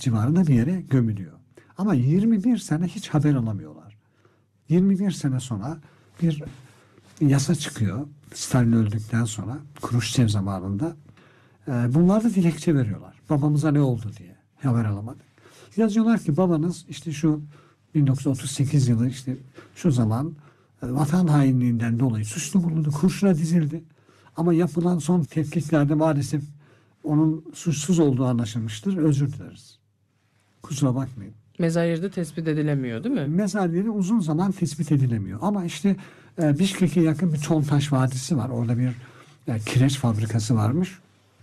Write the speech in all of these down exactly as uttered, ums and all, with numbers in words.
civarında bir yere gömülüyor. Ama yirmi bir sene hiç haber alamıyorlar. yirmi bir sene sonra bir yasa çıkıyor. Stalin öldükten sonra Kruşçev zamanında. Ee, bunlar da dilekçe veriyorlar. Babamıza ne oldu diye. Haber alamadık. Yazıyorlar ki babanız işte şu bin dokuz yüz otuz sekiz yılı işte şu zaman e, vatan hainliğinden dolayı suçlu bulundu. Kurşuna dizildi. Ama yapılan son tetkiklerde maalesef onun suçsuz olduğu anlaşılmıştır. Özür dileriz. Kusura bakmayın. Mezar yeri de tespit edilemiyor değil mi? Mezar yeri uzun zaman tespit edilemiyor. Ama işte e, Bişkek'e yakın bir Çontaş Vadisi var. Orada bir e, kireç fabrikası varmış.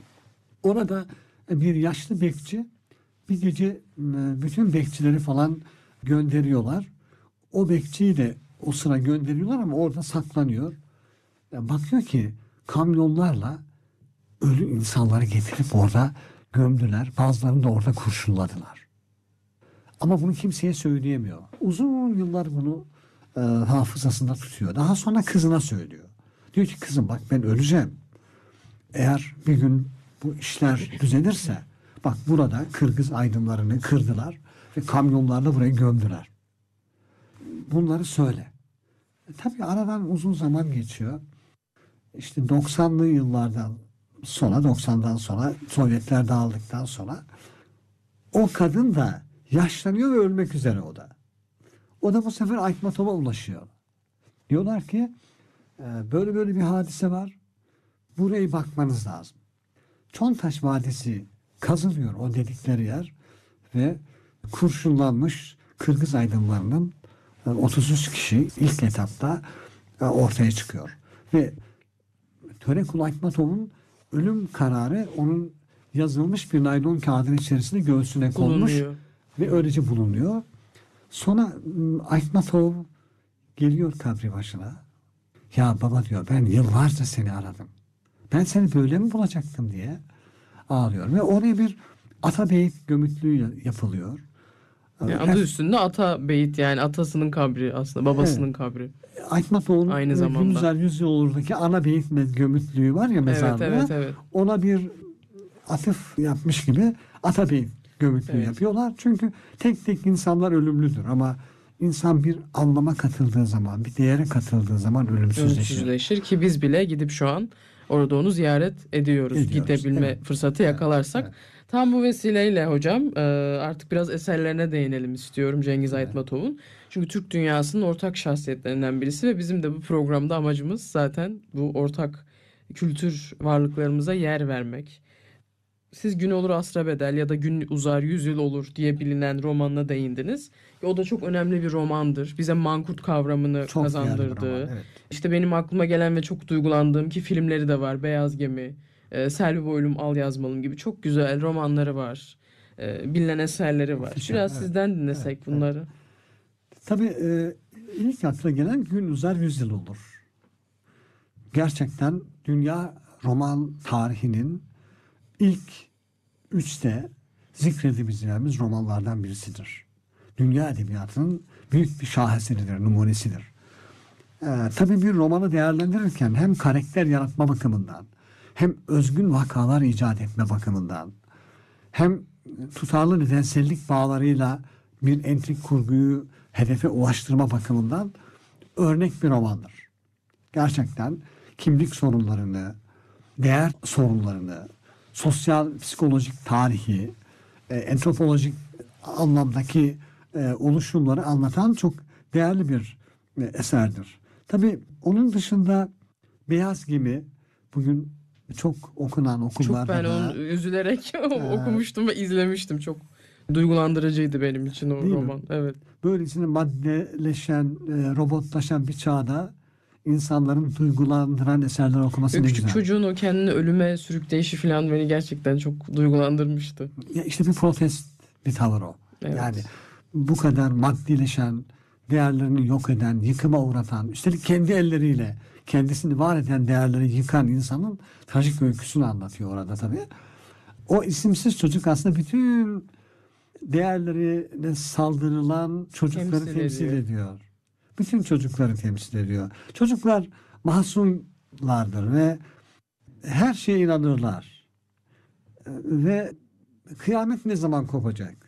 Orada e, bir yaşlı bekçi bir gece e, bütün bekçileri falan gönderiyorlar. O bekçiyi de o sıra gönderiyorlar ama orada saklanıyor. E, bakıyor ki kamyonlarla ölü insanları getirip orada gömdüler. Bazılarını da orada kurşunladılar. Ama bunu kimseye söyleyemiyor. Uzun yıllar bunu e, hafızasında tutuyor. Daha sonra kızına söylüyor. Diyor ki kızım bak ben öleceğim. Eğer bir gün bu işler düzelirse bak burada Kırgız aydınlarını kırdılar ve kamyonlarla burayı gömdüler. Bunları söyle. E, tabii aradan uzun zaman geçiyor. İşte doksanlı yıllardan sonra doksandan sonra Sovyetler dağıldıktan sonra o kadın da yaşlanıyor ve ölmek üzere o da. O da bu sefer Aytmatov'a ulaşıyor. Diyorlar ki böyle böyle bir hadise var. Buraya bakmanız lazım. Çontaş Vadisi kazılıyor o dedikleri yer ve kurşunlanmış Kırgız aydınlarının otuz üç kişi ilk etapta ortaya çıkıyor. Ve Törekul Aytmatov'un ölüm kararı onun yazılmış bir naylon kağıdın içerisinde göğsüne konmuş Bulunuyor. ve öylece bulunuyor. Sonra Aytmatov geliyor kabri başına. Ya baba diyor ben yıllarca seni aradım. Ben seni böyle mi bulacaktım diye ağlıyor. Ve oraya bir Atabeyit gömütlüğü yapılıyor. Yani adı üstünde Ata Beyit yani atasının kabri aslında babasının evet. kabri. Aytmatov'un aynı zamanda Gülüzer Yüzyolu'ndaki Anabeyit gömütlüğü var ya mezarlığı. Evet, evet, evet. Ona bir atıf yapmış gibi Atabeyit gömütlüğü evet. yapıyorlar. Çünkü tek tek insanlar ölümlüdür ama insan bir anlama katıldığı zaman, bir değere katıldığı zaman ölümsüzleşir. Ölümsüzleşir ki biz bile gidip şu an orada onu ziyaret ediyoruz. ediyoruz. Gidebilme evet. fırsatı yakalarsak. Evet, evet. Tam bu vesileyle hocam artık biraz eserlerine değinelim istiyorum Cengiz evet. Aytmatov'un. Çünkü Türk dünyasının ortak şahsiyetlerinden birisi ve bizim de bu programda amacımız zaten bu ortak kültür varlıklarımıza yer vermek. Siz Gün Olur Asra Bedel ya da Gün Uzar Yüz Yıl Olur diye bilinen romanına değindiniz. O da çok önemli bir romandır. Bize mankurt kavramını çok kazandırdı. Evet. İşte benim aklıma gelen ve çok duygulandığım ki filmleri de var. Beyaz Gemi, e, Selvi Boylum Al Yazmalım gibi çok güzel romanları var. E, bilinen eserleri var. Muhteşem, Biraz evet. sizden dinlesek evet, bunları. Evet. Tabii e, ilk akla gelen Gün Uzar Yüz Yıl Olur. Gerçekten dünya roman tarihinin İlk üçte zikredebileceğimiz romanlardan birisidir. Dünya edebiyatının büyük bir şaheseridir, numunesidir. Ee, tabii bir romanı değerlendirirken hem karakter yaratma bakımından, hem özgün vakalar icat etme bakımından, hem tutarlı nedensellik bağlarıyla bir entrik kurguyu hedefe ulaştırma bakımından örnek bir romandır. Gerçekten kimlik sorunlarını, değer sorunlarını, sosyal, psikolojik tarihi, e, antropolojik anlamdaki e, oluşumları anlatan çok değerli bir e, eserdir. Tabii onun dışında Beyaz Gemi bugün çok okunan okullarda çok ben onu üzülerek e, okumuştum ve izlemiştim. Çok duygulandırıcıydı benim için o roman. Mi? Evet. Böylesine maddeleşen, e, robotlaşan bir çağda insanların duygulandıran eserler okuması ne güzel. Küçük çocuğun o kendini ölüme sürükleyişi falan beni gerçekten çok duygulandırmıştı. Ya işte bir protest bir tavır o. Evet. Yani bu kadar maddileşen, değerlerini yok eden, yıkıma uğratan, üstelik kendi elleriyle kendisini var eden değerleri yıkan insanın trajik öyküsünü anlatıyor orada tabii. O isimsiz çocuk aslında bütün değerlerine saldırılan çocukları temsil, temsil ediyor. ediyor. Bütün çocukları temsil ediyor. Çocuklar masumlardır ve her şeye inanırlar. Ve kıyamet ne zaman kopacak?